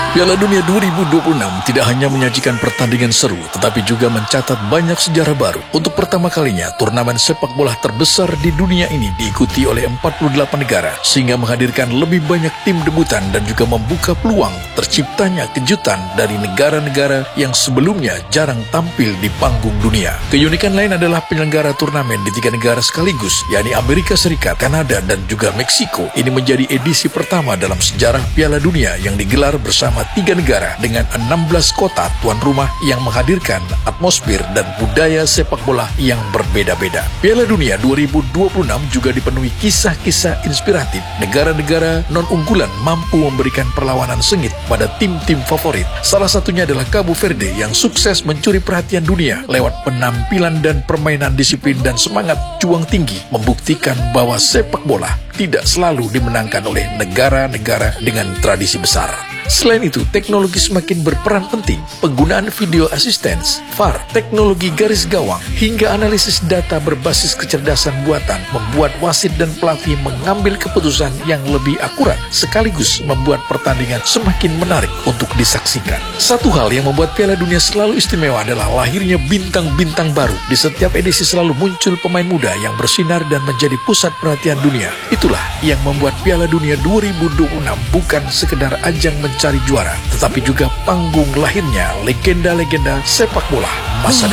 Piala Dunia 2026 tidak hanya menyajikan pertandingan seru, tetapi juga mencatat banyak sejarah baru. Untuk pertama kalinya, turnamen sepak bola terbesar di dunia ini diikuti oleh 48 negara, sehingga menghadirkan lebih banyak tim debutan dan juga membuka peluang terciptanya kejutan dari negara-negara yang sebelumnya jarang tampil di panggung dunia. Keunikan lain adalah penyelenggara turnamen di 3 negara sekaligus, yakni Amerika Serikat, Kanada, dan juga Meksiko. Ini menjadi edisi pertama dalam sejarah Piala Dunia yang digelar bersama 3 negara dengan 16 kota tuan rumah yang menghadirkan atmosfer dan budaya sepak bola yang berbeda-beda. Piala Dunia 2026 juga dipenuhi kisah-kisah inspiratif. Negara-negara non-unggulan mampu memberikan perlawanan sengit pada tim-tim favorit. Salah satunya adalah Cabo Verde yang sukses mencuri perhatian dunia lewat penampilan dan permainan disiplin dan semangat juang tinggi, membuktikan bahwa sepak bola tidak selalu dimenangkan oleh negara-negara dengan tradisi besar. Selain itu, teknologi semakin berperan penting. Penggunaan video assistance, VAR, teknologi garis gawang, hingga analisis data berbasis kecerdasan buatan membuat wasit dan pelatih mengambil keputusan yang lebih akurat, sekaligus membuat pertandingan semakin menarik untuk disaksikan. Satu hal yang membuat Piala Dunia selalu istimewa adalah lahirnya bintang-bintang baru. Di setiap edisi selalu muncul pemain muda yang bersinar dan menjadi pusat perhatian dunia. Itulah yang membuat Piala Dunia 2026 bukan sekedar ajang mencari juara, tetapi juga panggung lahirnya legenda-legenda sepak bola masa depan.